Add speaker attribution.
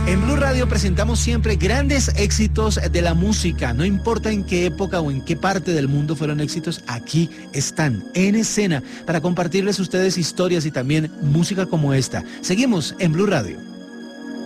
Speaker 1: En Blue Radio presentamos siempre grandes éxitos de la música. No importa en qué época o en qué parte del mundo fueron éxitos, aquí están en escena para compartirles ustedes historias y también música como esta. Seguimos en Blue Radio.